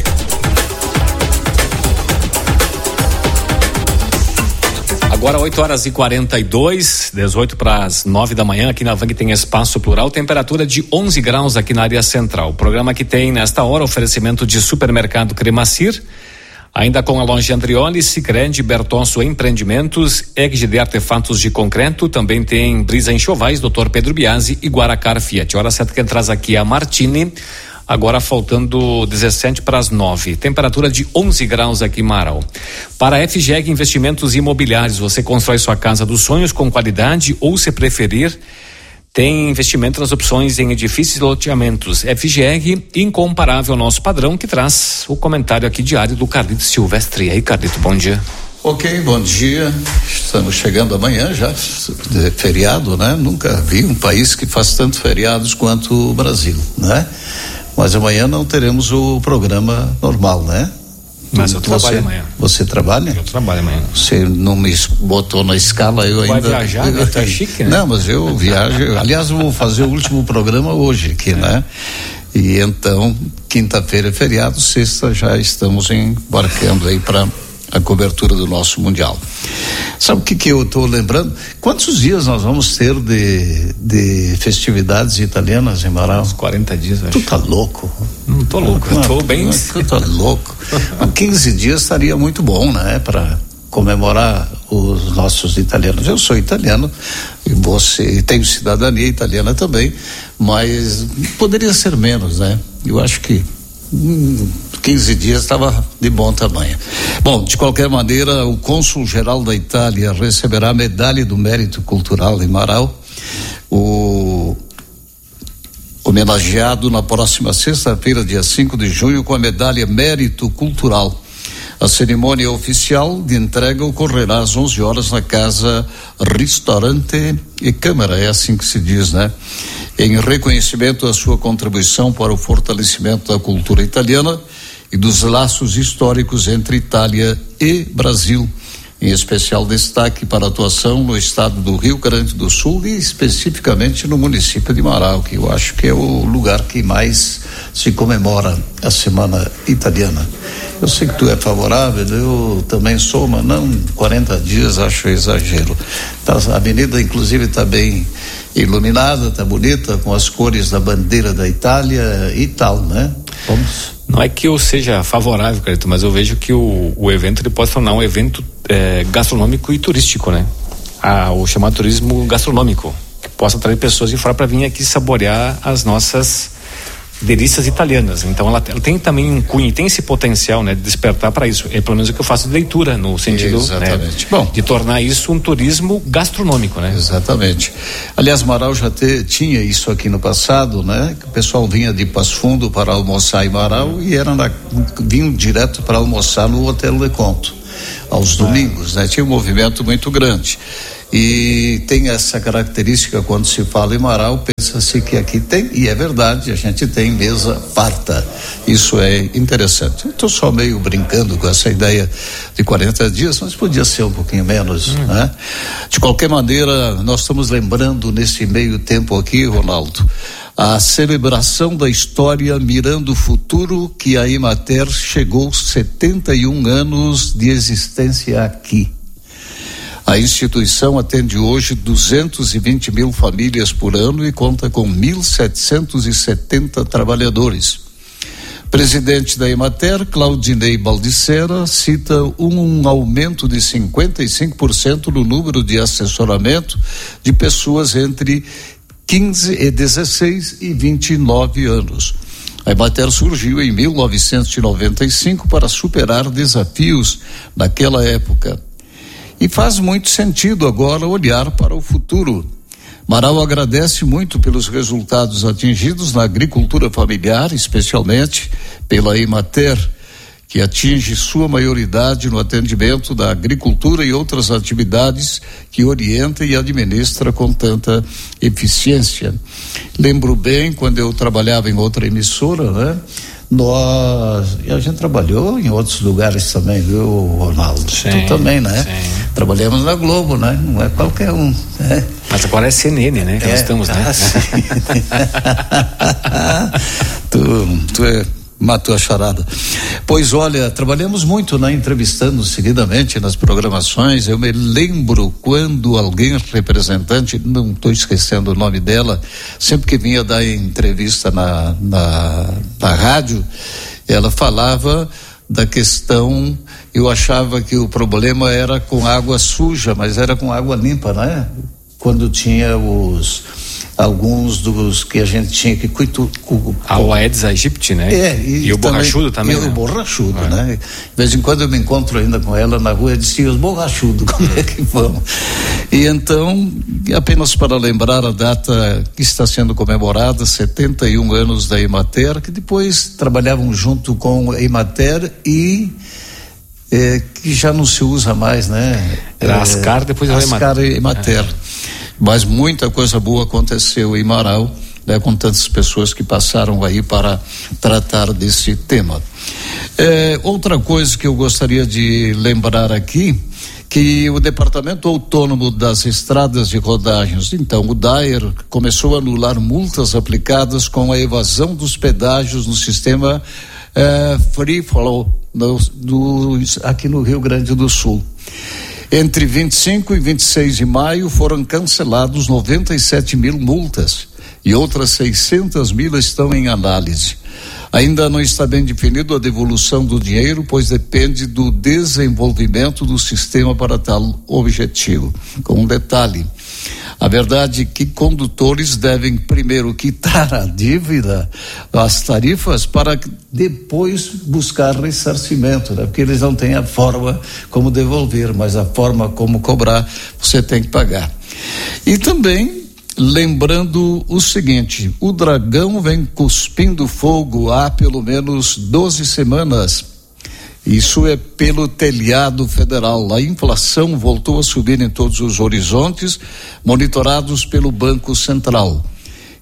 Agora oito horas e quarenta e dois, dezoito para as nove da manhã, aqui na Vang tem espaço plural, temperatura de onze graus aqui na área central. O programa que tem nesta hora oferecimento de supermercado Cremacir, ainda com a loja Andrioli, Sicredi, Bertosso Empreendimentos, E G D Artefatos de Concreto, também tem Brisa Enxovais, doutor Pedro Biasi e Guaracar Fiat. Hora certa que traz aqui a Martini, agora faltando dezessete para as nove. Temperatura de onze graus aqui em Marau. Para a F G E G Investimentos Imobiliários, você constrói sua casa dos sonhos com qualidade ou, se preferir, tem investimento nas opções em edifícios e loteamentos. F G E G, incomparável ao nosso padrão, que traz o comentário aqui diário do Carlito Silvestre. E aí, Carlito, bom dia. Ok, bom dia. Estamos chegando amanhã já, feriado, né? Nunca vi um país que faz tantos feriados quanto o Brasil, né? Mas amanhã não teremos o programa normal, né? Mas eu trabalho você, amanhã. Você trabalha? Eu trabalho amanhã. Você não me botou na escala, eu Vai ainda... Vai viajar, né? Tá chique, né? Não, mas eu viajo, aliás, eu vou fazer o último programa hoje aqui, é. né? E então, quinta-feira é feriado, sexta já estamos embarcando aí para a cobertura do nosso Mundial. Sabe o que que eu estou lembrando? Quantos dias nós vamos ter de, de festividades italianas em Marau? Uns quarenta dias, eu acho. Tu tá louco? Não tô louco, eu tô bem... Tu tá louco. quinze dias estaria muito bom, né? Para comemorar os nossos italianos. Eu sou italiano e você tenho cidadania italiana também, mas poderia ser menos, né? Eu acho que hum, quinze dias estava de bom tamanho. Bom, de qualquer maneira, o cônsul-geral da Itália receberá a medalha do mérito cultural em Marau. O homenageado na próxima sexta-feira, dia cinco de junho, com a medalha Mérito Cultural. A cerimônia oficial de entrega ocorrerá às onze horas na Casa Ristorante e Câmara, é assim que se diz, né? Em reconhecimento à sua contribuição para o fortalecimento da cultura italiana e dos laços históricos entre Itália e Brasil. Em especial destaque para a atuação no estado do Rio Grande do Sul e especificamente no município de Marau, que eu acho que é o lugar que mais se comemora a Semana Italiana. Eu sei que tu é favorável, eu também sou, mas não quarenta dias, acho exagero. Tá, a avenida inclusive está bem iluminada, está bonita, com as cores da bandeira da Itália e tal, né? Vamos. Não é que eu seja favorável, Carito, mas eu vejo que o, o evento ele pode tornar um evento é, gastronômico e turístico, né? Ah, o chamado turismo gastronômico, que possa atrair pessoas de fora para vir aqui saborear as nossas delícias italianas. Então ela, ela tem também um cunho, tem esse potencial, né, de despertar para isso. É pelo menos o que eu faço de leitura, no sentido, exatamente, né, bom, de tornar isso um turismo gastronômico, né? Exatamente. Aliás, Marau já te, tinha isso aqui no passado, né? Que o pessoal vinha de Passo Fundo para almoçar em Marau e era na, vinham direto para almoçar no Hotel Leconto aos domingos, né? Tinha um movimento muito grande. E tem essa característica quando se fala em Marau, pensa-se que aqui tem, e é verdade, a gente tem mesa farta. Isso é interessante. Estou só meio brincando com essa ideia de quarenta dias, mas podia ser um pouquinho menos, hum. né? De qualquer maneira, nós estamos lembrando nesse meio tempo aqui, Ronaldo, a celebração da história mirando o futuro, que a Emater chegou setenta e um anos de existência aqui. A instituição atende hoje duzentos e vinte mil famílias por ano e conta com mil setecentos e setenta trabalhadores. Presidente da Emater, Claudinei Baldissera, cita um aumento de cinquenta e cinco por cento no número de assessoramento de pessoas entre quinze e dezesseis e vinte e nove anos. A Emater surgiu em mil novecentos e noventa e cinco para superar desafios naquela época. E faz muito sentido agora olhar para o futuro. Marau agradece muito pelos resultados atingidos na agricultura familiar, especialmente pela Emater, que atinge sua maioridade no atendimento da agricultura e outras atividades que orienta e administra com tanta eficiência. Lembro bem quando eu trabalhava em outra emissora, né? Nós, e a gente trabalhou em outros lugares também, viu, Ronaldo? Sim, tu também, né? Sim. Trabalhamos na Globo, né? Não é qualquer um, né? Mas agora é C N N, né? Que é, nós estamos, né? Ah, tu, tu é, matou a charada. Pois olha, trabalhamos muito, né? Entrevistando seguidamente nas programações. Eu me lembro quando alguém representante, não estou esquecendo o nome dela, sempre que vinha dar entrevista na, na, na rádio, ela falava da questão, eu achava que o problema era com água suja, mas era com água limpa, né? Quando tinha os alguns dos que a gente tinha que cuidar. A Aedes aegypti, né? É, e, e o também, borrachudo também. E né? o borrachudo, é. né? De vez em quando eu me encontro ainda com ela na rua e disse, os borrachudos, como é que vão? E então, apenas para lembrar a data que está sendo comemorada, setenta e um anos da Emater, que depois trabalhavam junto com a Emater e é, que já não se usa mais, né? Era é, Ascar, depois era Ascar e Emater. É. Mas muita coisa boa aconteceu em Marau, né, com tantas pessoas que passaram aí para tratar desse tema. É, outra coisa que eu gostaria de lembrar aqui, que o Departamento Autônomo das Estradas de Rodagens, então o D A E R, começou a anular multas aplicadas com a evasão dos pedágios no sistema é, Free Flow no, do, aqui no Rio Grande do Sul. Entre vinte e cinco e vinte e seis de maio foram cancelados noventa e sete mil multas e outras seiscentas mil estão em análise. Ainda não está bem definido a devolução do dinheiro, pois depende do desenvolvimento do sistema para tal objetivo. Com um detalhe, a verdade é que condutores devem primeiro quitar a dívida, as tarifas, para depois buscar ressarcimento, né? Porque eles não têm a forma como devolver, mas a forma como cobrar, você tem que pagar. E também, lembrando o seguinte, o dragão vem cuspindo fogo há pelo menos doze semanas. Isso é pelo telhado federal. A inflação voltou a subir em todos os horizontes, monitorados pelo Banco Central.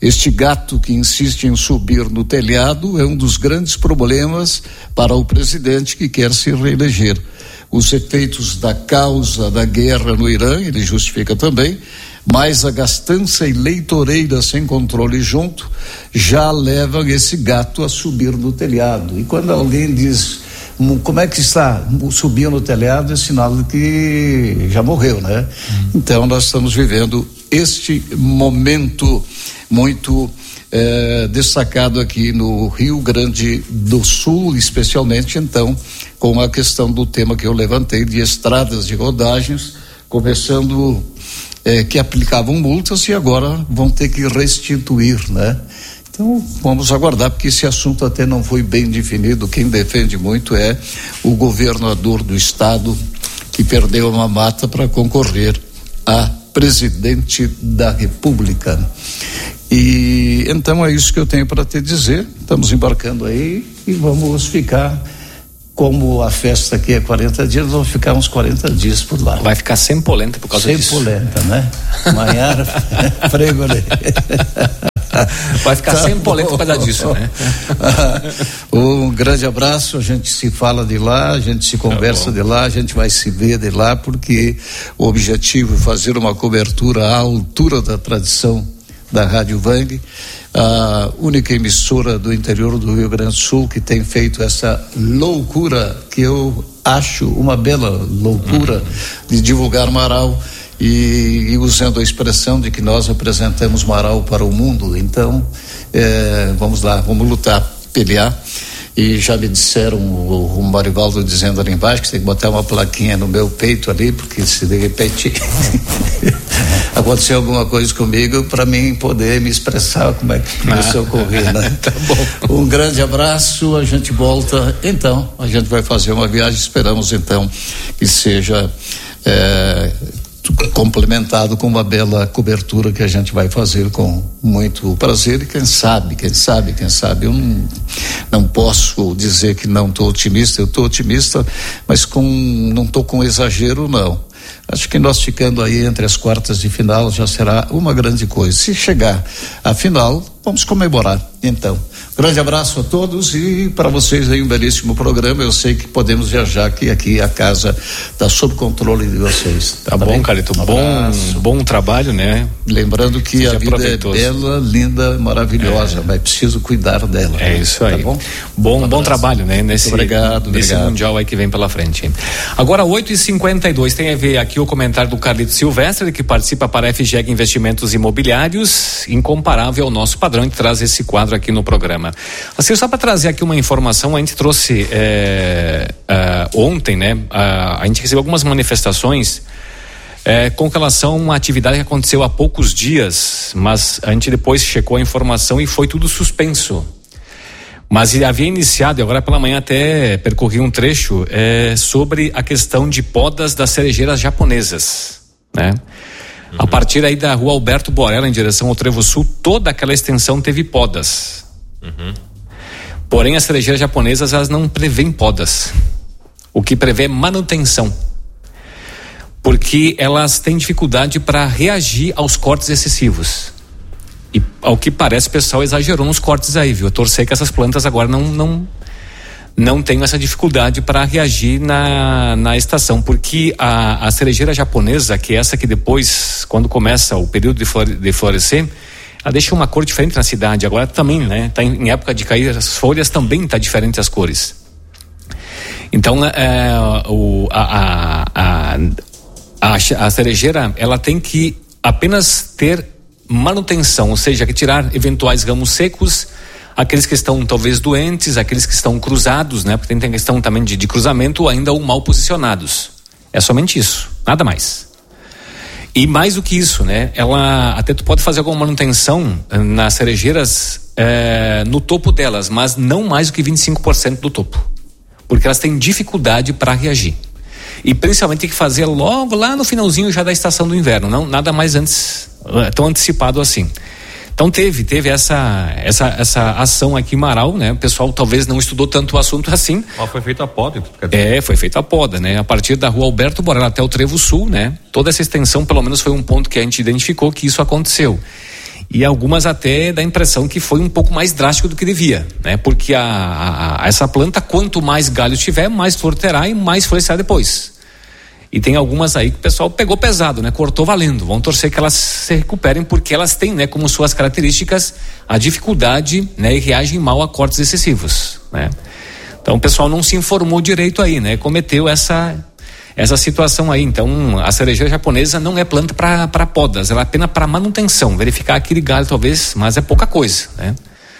Este gato que insiste em subir no telhado é um dos grandes problemas para o presidente que quer se reeleger. Os efeitos da causa da guerra no Irã, ele justifica também, mas a gastança eleitoreira sem controle junto já levam esse gato a subir no telhado. E quando alguém diz, como é que está? Subir no telhado é sinal de que já morreu, né? Hum. Então nós estamos vivendo este momento muito eh, destacado aqui no Rio Grande do Sul, especialmente então com a questão do tema que eu levantei de estradas de rodagens, começando eh, que aplicavam multas e agora vão ter que restituir, né? Então vamos aguardar, porque esse assunto até não foi bem definido. Quem defende muito é o governador do estado, que perdeu uma mata para concorrer a presidente da República. E então é isso que eu tenho para te dizer. Estamos embarcando aí e vamos ficar, como a festa aqui é quarenta dias, vamos ficar uns quarenta dias por lá. Vai ficar sem polenta por causa sem disso. Sem polenta, né? Amanhã, frego ali. Vai ficar tá sem polenta por causa disso, né? Um grande abraço, a gente se fala de lá, a gente se conversa tá de lá, a gente vai se ver de lá, porque o objetivo é fazer uma cobertura à altura da tradição da Rádio Vang, a única emissora do interior do Rio Grande do Sul que tem feito essa loucura, que eu acho uma bela loucura, uhum. de divulgar Marau. E, e usando a expressão de que nós representamos Marau para o mundo. Então, é, vamos lá, vamos lutar, pelear. E já me disseram, o, o Marivaldo dizendo ali embaixo, que tem que botar uma plaquinha no meu peito ali, porque se de repente acontecer alguma coisa comigo, para mim poder me expressar como é que isso ah, ocorrer, né? Tá bom. Um grande abraço, a gente volta, então, a gente vai fazer uma viagem, esperamos então que seja é, complementado com uma bela cobertura que a gente vai fazer com muito prazer. E quem sabe, quem sabe, quem sabe, eu não, não posso dizer que não estou otimista, eu estou otimista, mas com, não estou com exagero, não. Acho que nós ficando aí entre as quartas de final já será uma grande coisa. Se chegar à final, vamos comemorar. Então, grande abraço a todos e para vocês aí um belíssimo programa. Eu sei que podemos viajar, que aqui a casa está sob controle de vocês. Tá, tá bom, bem? Carito, um bom, bom trabalho, né? Lembrando que Seja a vida é bela, linda, maravilhosa, é. mas preciso cuidar dela. É né? isso aí. Tá bom? Bom, um bom trabalho, né? Nesse, obrigado, nesse obrigado. mundial aí que vem pela frente. Agora, oito e cinquenta e dois, tem a ver aqui o comentário do Carlito Silvestre, que participa para a F G E G Investimentos Imobiliários, incomparável ao nosso padrão, que traz esse quadro aqui no programa. Assim, só para trazer aqui uma informação, a gente trouxe é, é, ontem, né? A, a gente recebeu algumas manifestações é, com relação a uma atividade que aconteceu há poucos dias, mas a gente depois checou a informação e foi tudo suspenso. Mas havia iniciado, e agora pela manhã até percorri um trecho é, sobre a questão de podas das cerejeiras japonesas, né? Uhum. A partir aí da rua Alberto Borella em direção ao Trevo Sul, toda aquela extensão teve podas. Uhum. Porém, as cerejeiras japonesas, elas não prevêem podas. O que prevê é manutenção. Porque elas têm dificuldade para reagir aos cortes excessivos. E ao que parece, o pessoal exagerou nos cortes aí, viu? Eu torcer que essas plantas agora não não, não tenham essa dificuldade para reagir na, na estação, porque a, a cerejeira japonesa, que é essa que depois, quando começa o período de, flore, de florescer, ela deixa uma cor diferente na cidade. Agora também, né? Tá em, em época de cair as folhas, também tá diferente as cores. Então, é, o, a, a, a, a cerejeira, ela tem que apenas ter manutenção, ou seja, que tirar eventuais ramos secos, aqueles que estão talvez doentes, aqueles que estão cruzados, né? Porque tem a questão também de, de cruzamento, ainda ou mal posicionados. É somente isso, nada mais. E mais do que isso, né? Ela até tu pode fazer alguma manutenção nas cerejeiras é, no topo delas, mas não mais do que vinte e cinco por cento do topo, porque elas têm dificuldade para reagir. E principalmente tem que fazer logo lá no finalzinho já da estação do inverno, não nada mais antes, tão antecipado assim. Então teve, teve essa, essa, essa ação aqui em Marau, né? O pessoal talvez não estudou tanto o assunto assim. Mas foi feita a poda. É, foi feita a poda, né? A partir da rua Alberto Borella até o Trevo Sul, né? Toda essa extensão, pelo menos foi um ponto que a gente identificou que isso aconteceu. E algumas até dá a impressão que foi um pouco mais drástico do que devia, né? Porque a, a, a essa planta, quanto mais galho tiver, mais flor terá e mais florescerá depois. E tem algumas aí que o pessoal pegou pesado, né? Cortou valendo. Vão torcer que elas se recuperem, porque elas têm, né, como suas características a dificuldade, né, e reagem mal a cortes excessivos, né? Então o pessoal não se informou direito aí, né? Cometeu essa essa situação aí. Então a cerejeira japonesa não é planta para podas, ela é apenas para manutenção, verificar aquele galho talvez, mas é pouca coisa, né?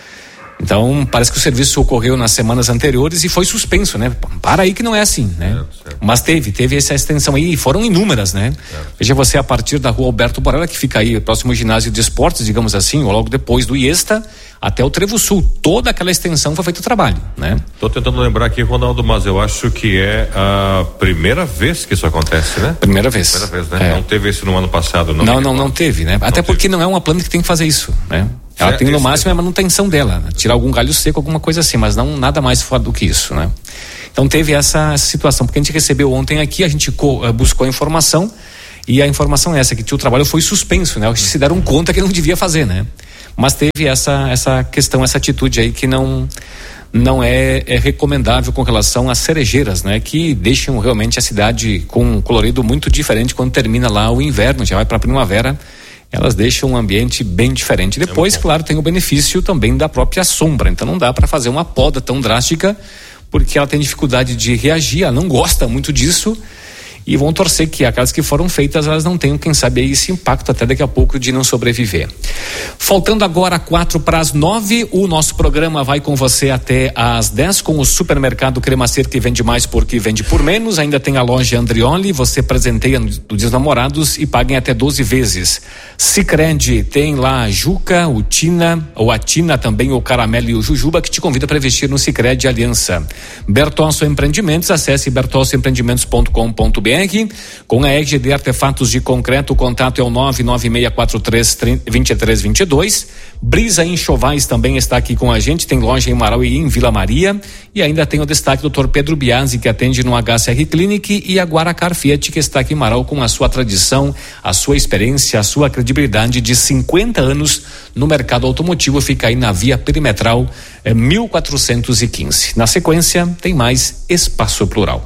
Então, parece que o serviço ocorreu nas semanas anteriores e foi suspenso, né? Para aí que não é assim, né? Certo, certo. Mas teve, teve essa extensão aí e foram inúmeras, né? Certo. Veja você, a partir da rua Alberto Borella, que fica aí próximo ao ginásio de esportes, digamos assim, ou logo depois do Iesta, até o Trevo Sul. Toda aquela extensão foi feito o trabalho, né? Tô tentando lembrar aqui, Ronaldo, mas eu acho que é a primeira vez que isso acontece, né? Primeira vez. Primeira vez, né? É. Não teve isso no ano passado, não? Não, não, não teve, né? Não até teve. Porque não é uma planta que tem que fazer isso, né? Ela é, tem no máximo é a manutenção dela, né? Tirar algum galho seco, alguma coisa assim, mas não nada mais fora do que isso, né? Então teve essa situação, porque a gente recebeu ontem aqui, a gente co, uh, buscou a informação e a informação é essa, que o trabalho foi suspenso, né? Eles se deram conta que não devia fazer, né? Mas teve essa, essa questão, essa atitude aí que não não é, é recomendável com relação às cerejeiras, né? Que deixam realmente a cidade com um colorido muito diferente quando termina lá o inverno, já vai para a primavera. Elas deixam um ambiente bem diferente. Depois, claro, tem o benefício também da própria sombra. Então não dá para fazer uma poda tão drástica, porque ela tem dificuldade de reagir, ela não gosta muito disso. E vão torcer que aquelas que foram feitas, elas não tenham, quem sabe, aí esse impacto até daqui a pouco de não sobreviver. Faltando agora quatro para as nove, o nosso programa vai com você até às dez com o supermercado Cremacer, que vende mais porque vende por menos. Ainda tem a loja Andrioli, você presenteia no Dia dos Namorados e paga em até doze vezes. Sicredi tem lá a Juca, o Tina, ou a Tina também, o Caramelo e o Jujuba, que te convida para investir no Sicredi Aliança. Bertolso Empreendimentos, acesse bertolso empreendimentos ponto com ponto b r. Com a E G D Artefatos de Concreto, o contato é o nove nove seis quatro três, dois três dois dois. Brisa Enxovais também está aqui com a gente, tem loja em Marau e em Vila Maria, e ainda tem o destaque do doutor Pedro Biasi, que atende no H C R Clinic, e a Guaracar Fiat, que está aqui em Marau com a sua tradição, a sua experiência, a sua credibilidade de cinquenta anos no mercado automotivo. Fica aí na Via Perimetral é, mil quatrocentos e quinze. Na sequência tem mais Espaço Plural.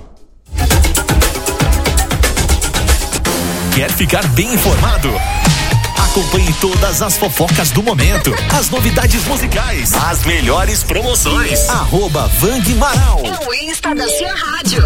Quer ficar bem informado? Acompanhe todas as fofocas do momento, as novidades musicais, as melhores promoções. Arroba Vang Marau. É o Insta da sua rádio.